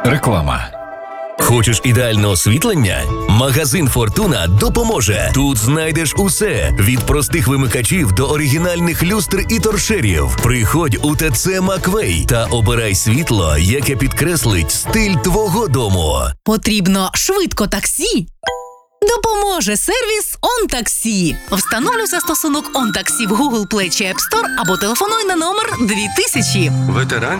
Реклама. Хочеш ідеальне освітлення? Магазин «Фортуна» допоможе. Тут знайдеш усе. Від простих вимикачів до оригінальних люстр і торшерів. Приходь у ТЦ «Маквей» та обирай світло, яке підкреслить стиль твого дому. Потрібно швидко таксі? Допоможе сервіс «ОнТаксі». Встановлюй застосунок «ОнТаксі» в Google Play чи App Store або телефонуй на номер 2000. Ветеран